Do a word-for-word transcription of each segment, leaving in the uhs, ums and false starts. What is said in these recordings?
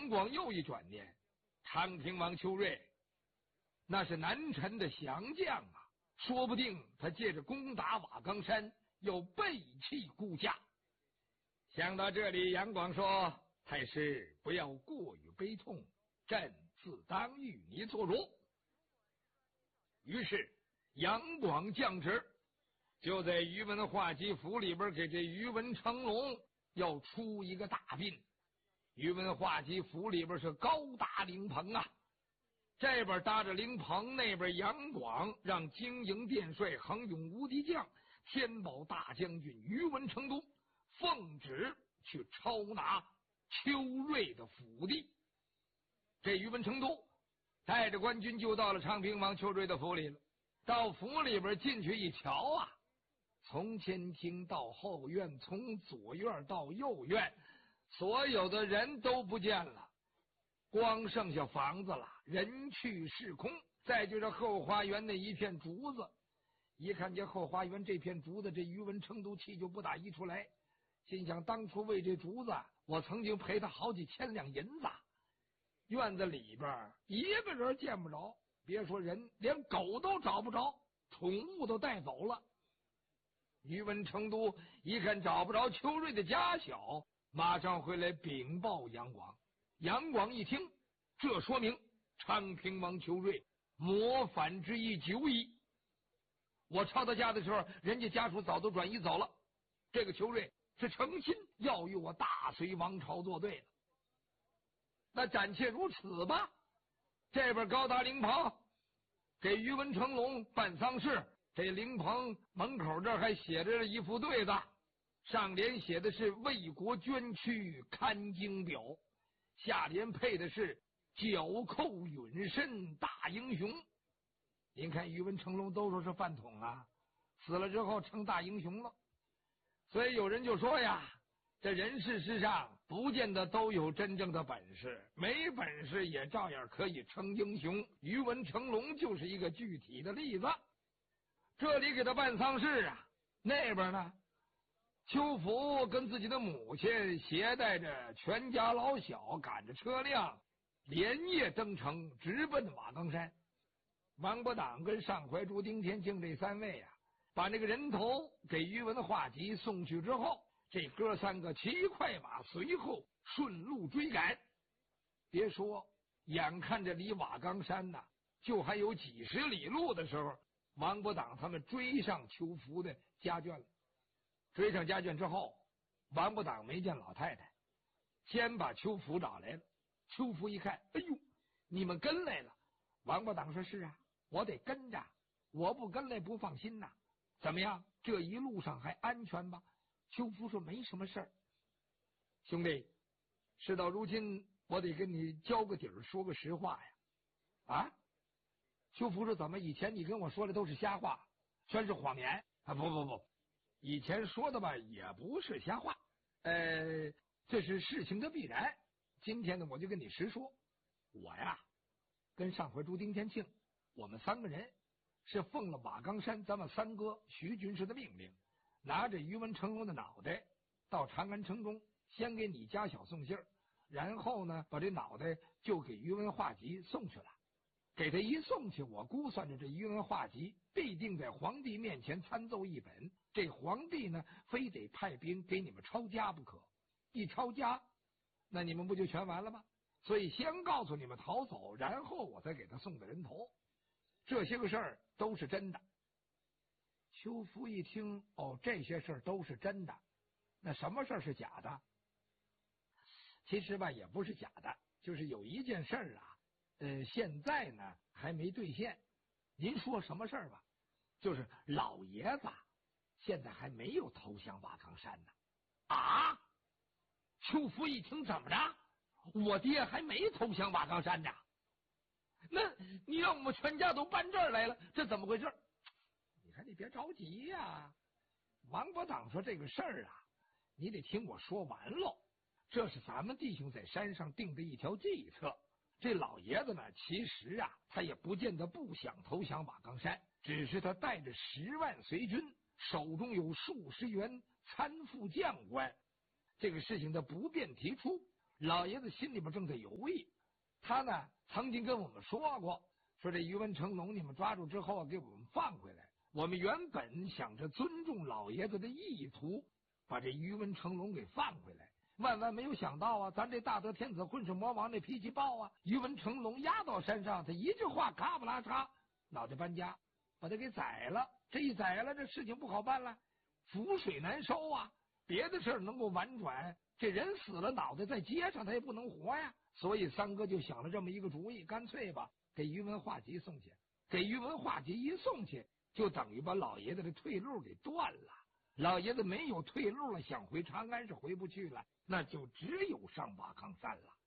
杨广又一转念，昌平王邱瑞那是南陈的降将啊，说不定他借着攻打瓦岗山又背弃故家。想到这里，杨广说：“太师不要过于悲痛，朕自当与你作主。”于是杨广降旨，就在宇文化及府里边给这宇文成龙要出一个大殡。宇文化及府里边是高搭灵棚啊，这边搭着灵棚，那边杨广让经营殿帅、恒勇无敌将、天宝大将军宇文成都奉旨去抄拿邱瑞的府邸。这宇文成都带着官军就到了昌平王邱瑞的府里了。到府里边进去一瞧啊，从前厅到后院，从左院到右院，所有的人都不见了，光剩下房子了，人去市空。再就是后花园那一片竹子，一看见后花园这片竹子，这宇文成都气就不打一处来，心想当初为这竹子，我曾经赔他好几千两银子。院子里边一个人见不着，别说人，连狗都找不着，宠物都带走了。宇文成都一看找不着邱瑞的家小，马上回来禀报杨广。杨广一听，这说明昌平王邱瑞谋反之意久矣。我抄他家的时候，人家家属早都转移走了，这个邱瑞是诚心要与我大隋王朝作对了。那暂且如此吧。这边高达灵棚给宇文成龙办丧事，这灵棚门口这还写着一副对子，上联写的是为国捐躯堪经表，下联配的是剿寇允身大英雄。您看宇文成龙都说是饭桶啊，死了之后成大英雄了。所以有人就说呀，这人世之上不见得都有真正的本事，没本事也照样可以称英雄。宇文成龙就是一个具体的例子。这里给他办丧事啊，那边呢，邱福跟自己的母亲携带着全家老小，赶着车辆连夜登城，直奔瓦岗山。王伯党跟上怀珠、丁天庆这三位啊，把那个人头给宇文化及送去之后，这哥三个骑快马随后顺路追赶。别说眼看着离瓦岗山呐就还有几十里路的时候，王伯党他们追上邱福的家眷了。追上家眷之后，王伯党没见老太太，先把邱福找来了。邱福一看，哎呦，你们跟来了。王伯党说：是啊，我得跟着，我不跟来不放心呐。怎么样，这一路上还安全吧？邱福说：没什么事儿。兄弟，事到如今，我得跟你交个底儿，说个实话呀。啊？邱福说：怎么以前你跟我说的都是瞎话，全是谎言啊？不不不，以前说的吧也不是瞎话，呃，这是事情的必然。今天呢，我就跟你实说，我呀跟上回朱丁天庆，我们三个人是奉了瓦岗山咱们三哥徐军师的命令，拿着宇文成龙的脑袋到长安城中，先给你家小送信儿，然后呢把这脑袋就给宇文化及送去了。给他一送去，我估算着这宇文化及必定在皇帝面前参奏一本，这皇帝呢非得派兵给你们抄家不可，一抄家那你们不就全完了吗？所以先告诉你们逃走，然后我再给他送的人头。这些个事儿都是真的。邱福一听，哦，这些事儿都是真的，那什么事儿是假的？其实吧也不是假的，就是有一件事儿啊，呃，现在呢还没兑现。您说什么事儿吧？就是老爷子现在还没有投降瓦岗山呢。啊！邱福一听，怎么着？我爹还没投降瓦岗山呢？那你让我们全家都搬这儿来了，这怎么回事？你看你别着急呀、啊。王伯党说这个事儿啊，你得听我说完喽。这是咱们弟兄在山上定的一条计策。这老爷子呢，其实啊，他也不见得不想投降瓦岗山，只是他带着十万随军，手中有数十员参副将官，这个事情他不便提出。 老爷子心里边正在犹豫，他呢曾经跟我们说过，说这于文成龙你们抓住之后给我们放回来。我们原本想着尊重老爷子的意图，把这于文成龙给放回来，万万没有想到啊，咱这大德天子混世魔王那脾气暴啊，于文成龙压到山上，他一句话嘎不拉嚓，脑袋搬家，把他给宰了。这一宰了，这事情不好办了，覆水难收啊。别的事儿能够婉转，这人死了，脑袋在街上，他也不能活呀。所以三哥就想了这么一个主意，干脆吧，给于文化及送去。给于文化及一送去，就等于把老爷子的退路给断了。老爷子没有退路了，想回长安是回不去了，那就只有上瓦岗山了。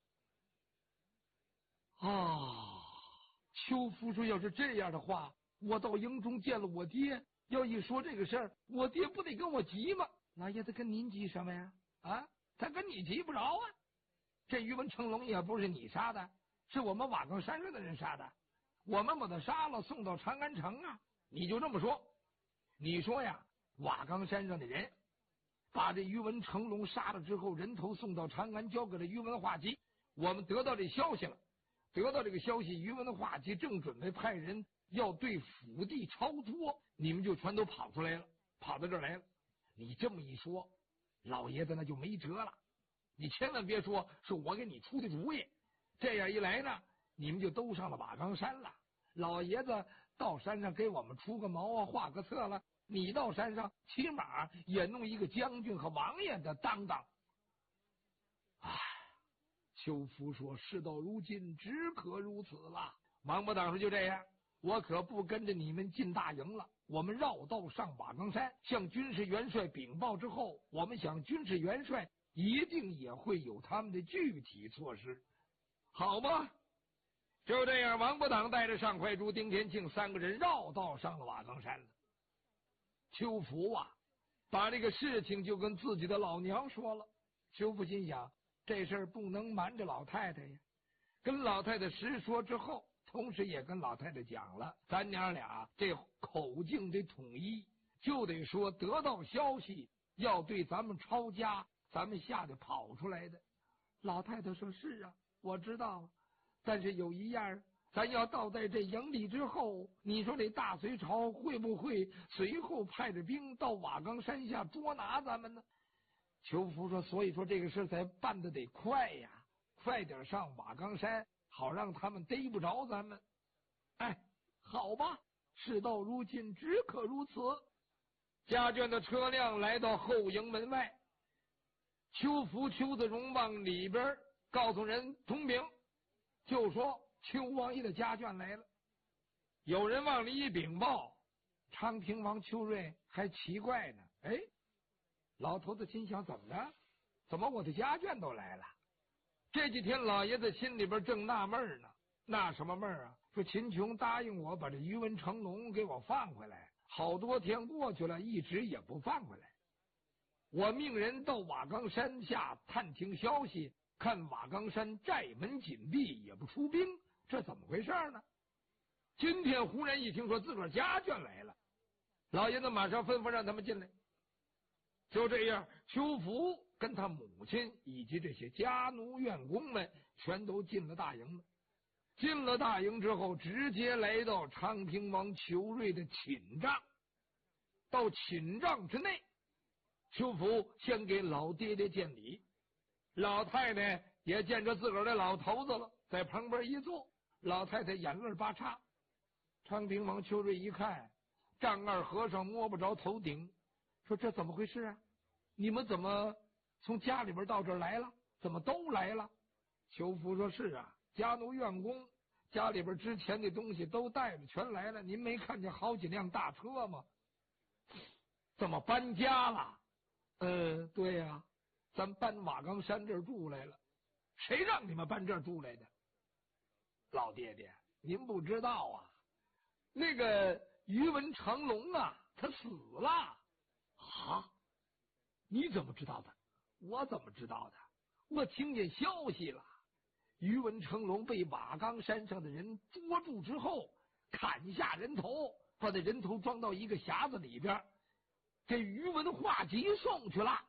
啊，邱福说，要是这样的话，我到营中见了我爹，要一说这个事儿，我爹不得跟我急吗？老爷子跟您急什么呀？啊，他跟你急不着啊。这于文成龙也不是你杀的，是我们瓦岗山上的人杀的，我们把他杀了，送到长安城啊。你就这么说，你说呀，瓦岗山上的人把这于文成龙杀了之后，人头送到长安，交给了于文化及。我们得到这消息了，得到这个消息，于文化及正准备派人要对府地超脱，你们就全都跑出来了，跑到这儿来了。你这么一说，老爷子那就没辙了。你千万别说是我给你出的主意，这样一来呢，你们就都上了瓦岗山了。老爷子到山上给我们出个谋啊，画个策了，你到山上起码也弄一个将军和王爷的当当。唉，邱福说，事到如今只可如此了。王八党说，就这样，我可不跟着你们进大营了。我们绕道上瓦岗山，向军事元帅禀报之后，我们想军事元帅一定也会有他们的具体措施，好吗？就这样，王八党带着尚怀珠、丁天庆三个人绕道上了瓦岗山了。邱福啊，把这个事情就跟自己的老娘说了。邱福心想，这事儿不能瞒着老太太呀。跟老太太实说之后，同时也跟老太太讲了，咱娘俩这口径得统一，就得说得到消息要对咱们抄家，咱们吓得跑出来的。老太太说，是啊，我知道，但是有一样，咱要到在这营里之后，你说这大隋朝会不会随后派着兵到瓦岗山下捉拿咱们呢？邱福说，所以说这个事咱办得得快呀，快点上瓦岗山，好让他们逮不着咱们。哎，好吧，事到如今只可如此。家眷的车辆来到后营门外，邱福、邱子荣往里边告诉人通禀，就说邱王爷的家眷来了。有人往里一禀报，昌平王邱瑞还奇怪呢，哎，老头子心想，怎么着？怎么我的家眷都来了？这几天老爷子心里边正纳闷呢，纳什么闷啊？说秦琼答应我把这于文成龙给我放回来，好多天过去了，一直也不放回来。我命人到瓦岗山下探听消息，看瓦岗山寨门紧闭，也不出兵，这怎么回事呢？今天忽然一听说自个儿家眷来了，老爷子马上吩咐让他们进来。就这样，邱福跟他母亲以及这些家奴院工们全都进了大营了。进了大营之后，直接来到昌平王裘瑞的寝帐。到寝帐之内，邱福先给老爹爹见礼，老太太也见着自个儿的老头子了，在旁边一坐，老太太眼泪巴叉。昌平王裘瑞一看，丈二和尚摸不着头顶，说这怎么回事啊？你们怎么从家里边到这儿来了？怎么都来了？裘福说，是啊，家奴院工家里边之前的东西都带着全来了，您没看见好几辆大车吗？怎么搬家了？呃，对呀、啊，咱搬瓦岗山这儿住来了。谁让你们搬这儿住来的？老爹爹，您不知道啊，那个于文成龙啊，他死了啊！你怎么知道的？我怎么知道的？我听见消息了。于文成龙被瓦岗山上的人捉住之后，砍下人头，把那人头装到一个匣子里边，给于文化及送去了。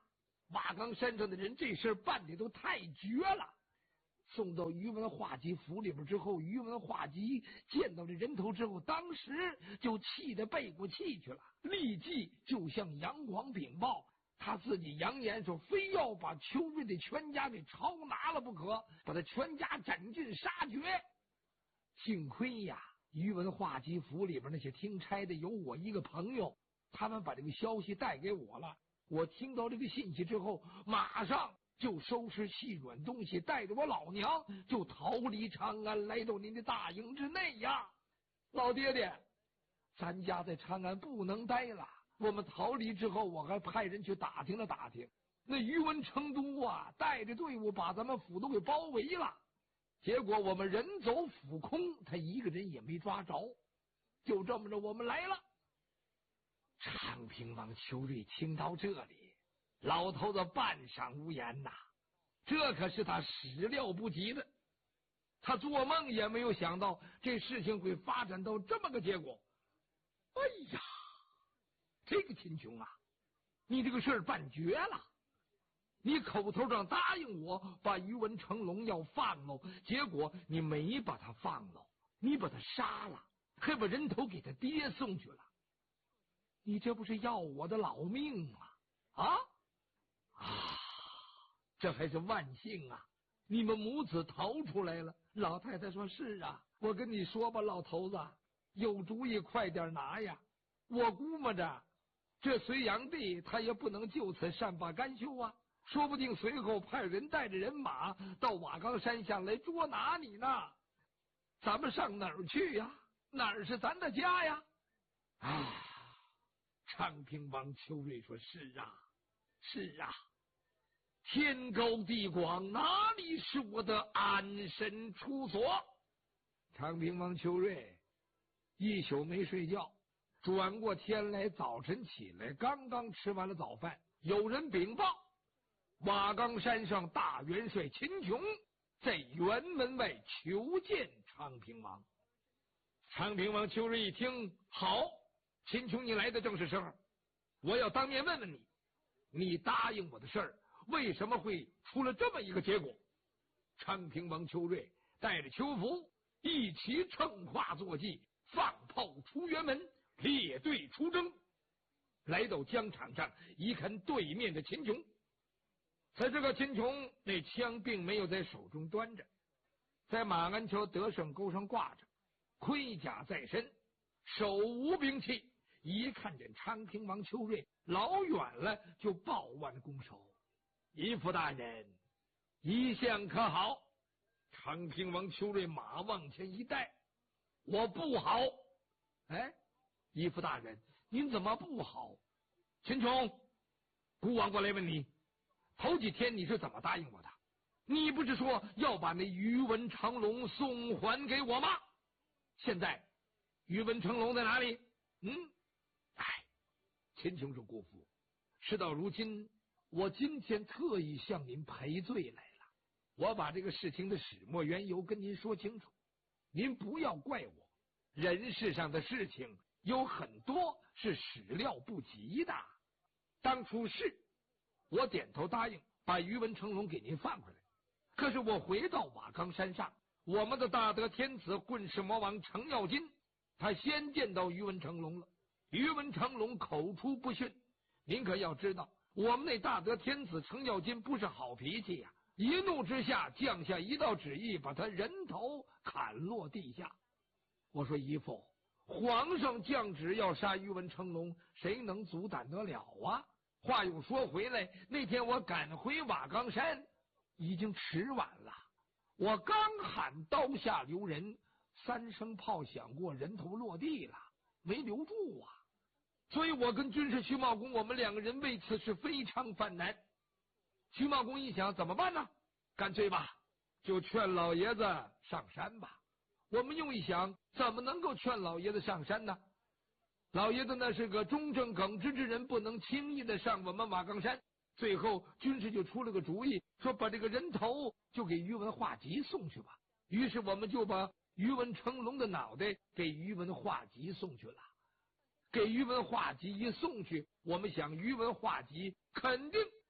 瓦岗山上的人这事办的都太绝了。送到于文化及府里边之后，于文化及见到这人头之后，当时就气得背过气去了，立即就向杨广禀报，他自己扬言说，非要把邱瑞的全家给抄拿了不可，把他全家斩尽杀绝。幸亏呀，于文化及府里边那些听差的有我一个朋友，他们把这个消息带给我了。我听到这个信息之后，马上就收拾细软东西，带着我老娘就逃离长安，来到您的大营之内呀。老爹爹，咱家在长安不能待了。我们逃离之后，我还派人去打听了打听，那于文成都啊，带着队伍把咱们府都给包围了。结果我们人走府空，他一个人也没抓着。就这么着，我们来了。昌平王邱瑞听到这里，老头子半晌无言呐，这可是他始料不及的，他做梦也没有想到这事情会发展到这么个结果。哎呀，这个秦琼啊，你这个事儿办绝了！你口头上答应我把于文成龙要放喽，结果你没把他放喽，你把他杀了，还把人头给他爹送去了。你这不是要我的老命吗？啊啊！这还是万幸啊！你们母子逃出来了。老太太说：“是啊，我跟你说吧，老头子，有主意快点拿呀！我估摸着，这隋炀帝他也不能就此善罢甘休啊，说不定随后派人带着人马到瓦岗山下来捉拿你呢。咱们上哪儿去呀？哪儿是咱的家呀？”啊！昌平王邱瑞说：“是啊，是啊，天高地广，哪里是我的安身处所？”昌平王邱瑞一宿没睡觉，转过天来，早晨起来，刚刚吃完了早饭，有人禀报，瓦岗山上大元帅秦琼在辕门外求见昌平王。昌平王邱瑞一听，好，秦琼，你来的正是时候，我要当面问问你，你答应我的事儿为什么会出了这么一个结果？昌平王邱瑞带着邱福一起乘化坐骑，放炮出辕门，列队出征。来到疆场上一看，对面的秦琼，在这个秦琼那枪并没有在手中端着，在马鞍桥德胜钩上挂着，盔甲在身，手无兵器。一看见昌平王邱瑞，老远了就抱腕拱手：“义父大人，一向可好？”昌平王邱瑞马往前一带：“我不好。”“哎，义父大人，您怎么不好？”“秦琼，孤王过来问你，头几天你是怎么答应我的？你不是说要把那于文成龙送还给我吗？现在于文成龙在哪里？”“嗯。”“哎，秦琼说，姑父，事到如今，我今天特意向您赔罪来了。我把这个事情的始末缘由跟您说清楚，您不要怪我。人世上的事情有很多是始料不及的。当初是我点头答应把于文成龙给您放回来，可是我回到瓦岗山上，我们的大德天子混世魔王程咬金，他先见到于文成龙了。于文成龙口出不逊，您可要知道，我们那大德天子程咬金不是好脾气呀、啊，一怒之下降下一道旨意，把他人头砍落地下。我说姨父，皇上降旨要杀于文成龙，谁能阻挡得了啊？话又说回来，那天我赶回瓦岗山已经迟晚了，我刚喊刀下留人，三声炮响过，人头落地了，没留住啊。所以我跟军师徐茂公，我们两个人为此是非常犯难。徐茂公一想，怎么办呢？干脆吧，就劝老爷子上山吧。我们又一想，怎么能够劝老爷子上山呢？老爷子那是个忠正耿直之人，不能轻易的上我们瓦岗山。最后军师就出了个主意，说把这个人头就给于文化及送去吧。于是我们就把于文成龙的脑袋给于文化及送去了。给于文化及一送去，我们想于文化及肯定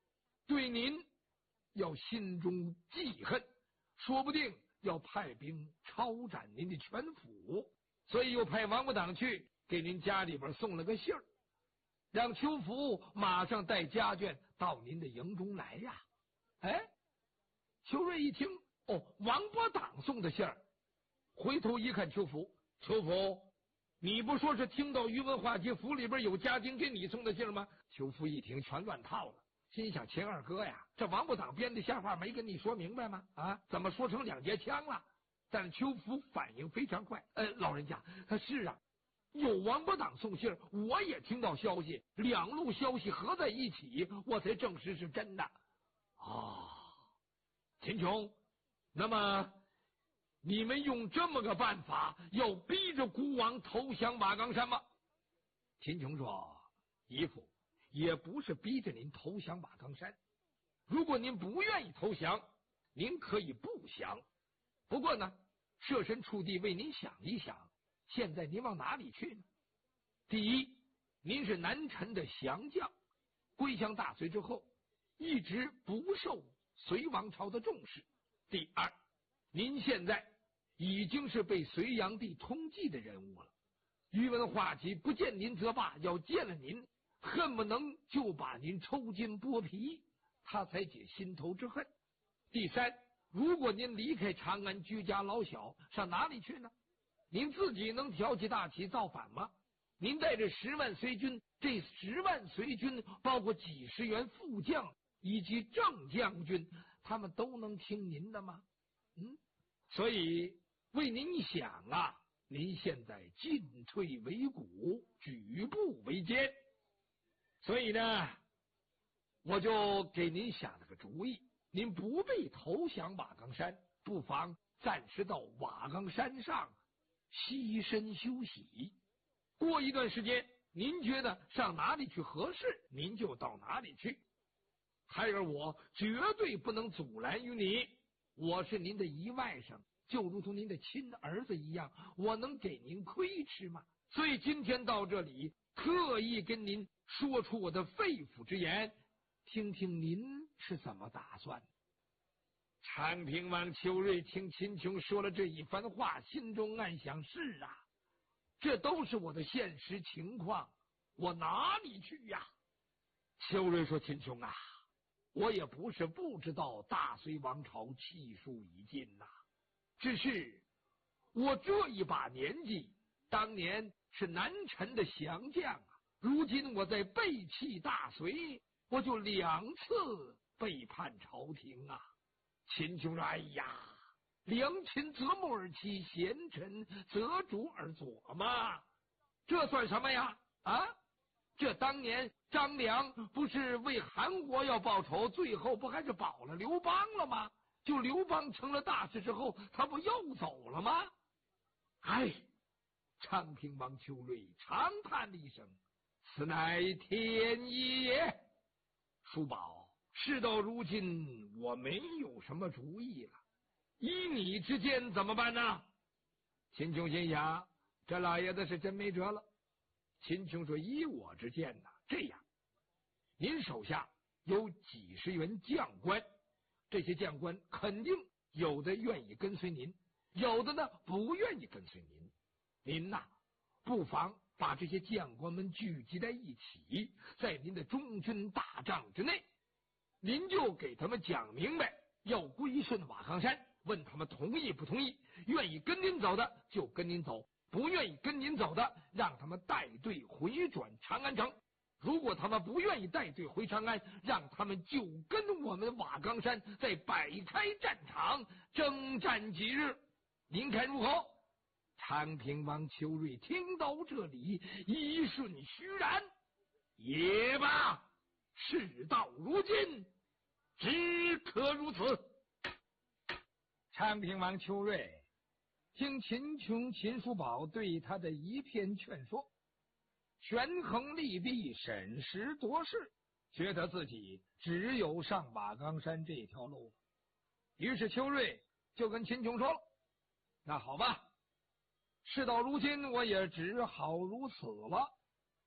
对您要心中记恨，说不定要派兵抄斩您的全府，所以又派王八党去给您家里边送了个信儿，让邱福马上带家眷到您的营中来呀。哎，邱瑞一听，哦，王八党送的信儿，回头一看邱福，邱福，你不说是听到于文化节府里边有家丁给你送的信吗？邱福一听全乱套了，心想秦二哥呀，这王八党编的瞎话没跟你说明白吗？啊，怎么说成两节枪了？但是邱福反应非常快，呃，老人家，是啊，有王八党送信，我也听到消息，两路消息合在一起，我才证实是真的。啊，秦琼，那么你们用这么个办法，要逼着孤王投降瓦岗山吗？秦琼说：“姨父，也不是逼着您投降瓦岗山。如果您不愿意投降，您可以不降。不过呢，设身处地为您想一想，现在您往哪里去呢？第一，您是南陈的降将，归降大隋之后，一直不受隋王朝的重视。第二，您现在已经是被隋炀帝通缉的人物了。宇文化及不见您则罢，要见了您，恨不能就把您抽筋剥皮，他才解心头之恨。第三，如果您离开长安，居家老小，上哪里去呢？您自己能挑起大旗造反吗？您带着十万隋军，这十万隋军包括几十员副将以及正将军，他们都能听您的吗？嗯，所以为您想啊，您现在进退维谷，举步维艰。所以呢，我就给您想了个主意，您不必投降瓦岗山，不妨暂时到瓦岗山上栖身休息。过一段时间，您觉得上哪里去合适，您就到哪里去。孩儿我绝对不能阻拦于你，我是您的姨外甥，就如同您的亲儿子一样，我能给您亏吃吗？所以今天到这里，特意跟您说出我的肺腑之言，听听您是怎么打算。长平王邱瑞听秦琼说了这一番话，心中暗想：是啊，这都是我的现实情况，我哪里去呀？邱瑞说：秦琼啊，我也不是不知道大隋王朝气数已尽呐、啊，只是我这一把年纪，当年是南陈的降将啊，如今我在背弃大隋，我就两次背叛朝廷啊。秦琼说：哎呀，良禽择木而栖，贤臣择主而佐嘛，这算什么呀？啊，这当年张良不是为韩国要报仇，最后不还是保了刘邦了吗？就刘邦成了大事之后，他不又走了吗？哎，昌平王邱瑞长叹了一声：此乃天意也。叔宝，事到如今，我没有什么主意了，依你之见怎么办呢？秦琼心想，这老爷子是真没辙了。秦琼说：依我之见呢，这样，您手下有几十员将官，这些将官肯定有的愿意跟随您，有的呢不愿意跟随您。您呐，不妨把这些将官们聚集在一起，在您的中军大帐之内，您就给他们讲明白，要归顺瓦岗山，问他们同意不同意，愿意跟您走的就跟您走，不愿意跟您走的，让他们带队回转长安城。如果他们不愿意带队回长安，让他们就跟我们瓦岗山在摆开战场，征战几日，您看如何？昌平王邱瑞听到这里，一瞬虚然，也罢，事到如今，只可如此。昌平王邱瑞听秦琼、秦叔宝对他的一片劝说，权衡利弊，审时度势，觉得自己只有上瓦岗山这条路了。于是邱瑞就跟秦琼说了：那好吧，事到如今，我也只好如此了。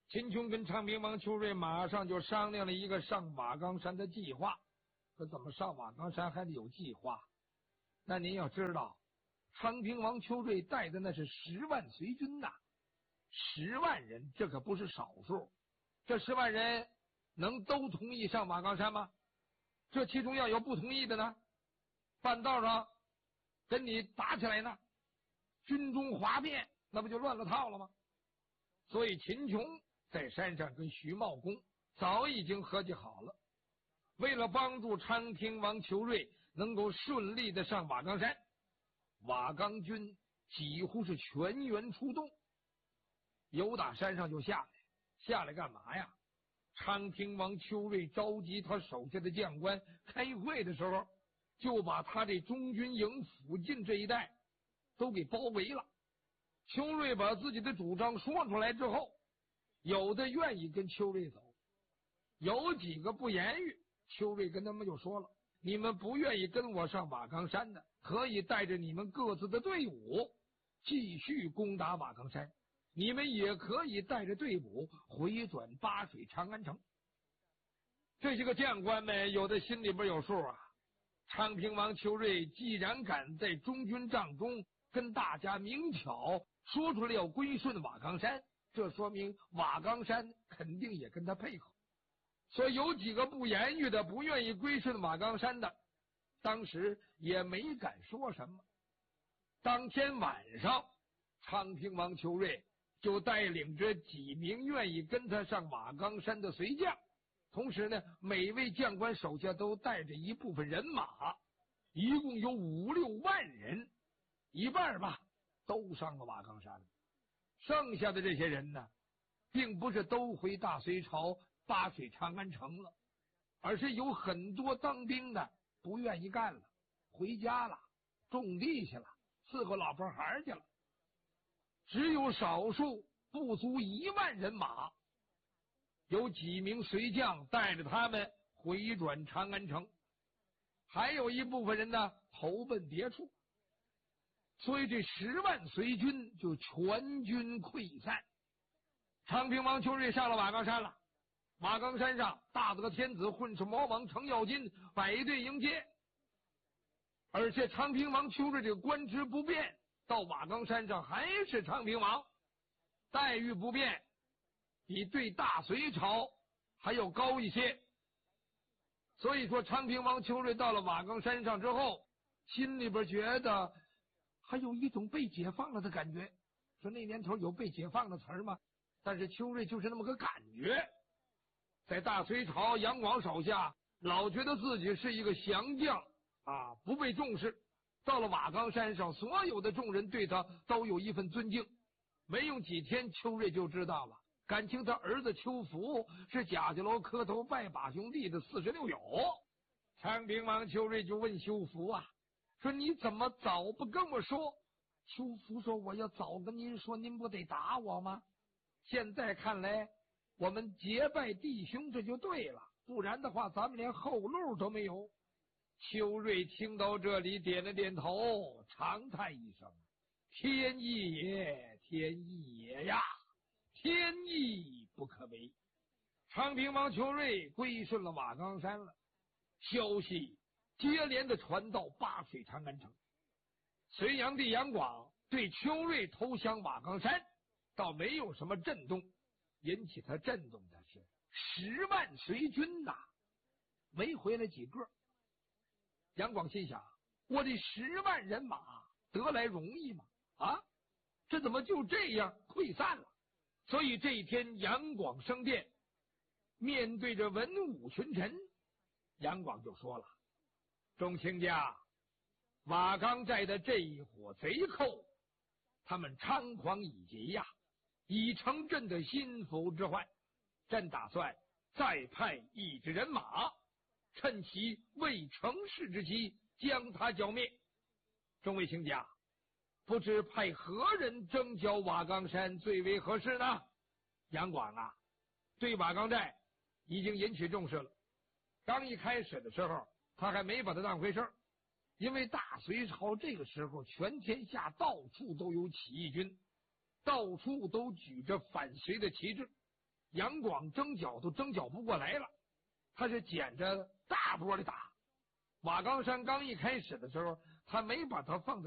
秦琼跟昌平王邱瑞马上就商量了一个上瓦岗山的计划。可怎么上瓦岗山还得有计划？那您要知道，昌平王邱瑞带的那是十万随军呐，十万人，这可不是少数。这十万人能都同意上瓦岗山吗？这其中要有不同意的呢，半道上跟你打起来呢，军中哗变，那不就乱了套了吗？所以秦琼在山上跟徐茂公早已经合计好了，为了帮助昌平王邱瑞能够顺利的上瓦岗山，瓦岗军几乎是全员出动，由打山上就下来。下来干嘛呀？昌平王邱瑞召集他手下的将官开会的时候，就把他这中军营附近这一带都给包围了。邱瑞把自己的主张说出来之后，有的愿意跟邱瑞走，有几个不言语。邱瑞跟他们就说了，你们不愿意跟我上瓦岗山的，可以带着你们各自的队伍继续攻打瓦岗山，你们也可以带着队伍回转巴水长安城。这些个将官们有的心里边有数啊，昌平王邱瑞既然敢在中军帐中跟大家明巧说出来要归顺瓦岗山，这说明瓦岗山肯定也跟他配合。所以有几个不言语的不愿意归顺瓦岗山的，当时也没敢说什么。当天晚上，昌平王邱瑞就带领着几名愿意跟他上瓦岗山的随将，同时呢，每位将官手下都带着一部分人马，一共有五六万人，一半吧都上了瓦岗山。剩下的这些人呢，并不是都回大隋朝巴水长安城了，而是有很多当兵的不愿意干了，回家了，种地去了，伺候老婆孩去了。只有少数不足一万人马，有几名随将带着他们回转长安城，还有一部分人呢投奔别处。所以这十万随军就全军溃散。昌平王邱瑞上了瓦岗山了，瓦岗山上大德天子混世魔王程咬金摆队迎接，而且昌平王邱瑞这个官职不变，到瓦岗山上还是昌平王，待遇不变，比对大隋朝还要高一些。所以说昌平王邱瑞到了瓦岗山上之后，心里边觉得还有一种被解放了的感觉。说那年头有被解放的词儿吗？但是邱瑞就是那么个感觉。在大隋朝杨广手下，老觉得自己是一个降将啊，不被重视。到了瓦岗山上，所有的众人对他都有一份尊敬。没用几天，邱瑞就知道了，感情他儿子邱福是贾家楼磕头拜把兄弟的四十六友。昌平王邱瑞就问邱福啊，说你怎么早不跟我说？邱福说，我要早跟您说，您不得打我吗？现在看来我们结拜弟兄，这就对了，不然的话咱们连后路都没有。邱瑞听到这里点了点头，长叹一声，天意也，天意也呀，天意不可违。昌平王邱瑞归顺了瓦岗山了，消息接连的传到巴水长安城。隋炀帝杨广对邱瑞投降瓦岗山倒没有什么震动，引起他震动的是十万隋军呐，没回来几个。杨广心想，我这十万人马得来容易吗？啊，这怎么就这样溃散了？所以这一天杨广升殿，面对着文武群臣，杨广就说了，众卿家，瓦岗寨的这一伙贼寇，他们猖狂已极呀，已成朕的心腹之患。朕打算再派一支人马，趁其未成事之机，将他剿灭。众位卿家，不知派何人征剿瓦岗山最为合适呢？杨广啊，对瓦岗寨已经引起重视了。刚一开始的时候，他还没把他当回事儿，因为大隋朝这个时候全天下到处都有起义军，到处都举着反隋的旗帜。 杨广争角都争角不过来了，他就捡着大波的打。瓦岗山刚一开始的时候，他没把他放在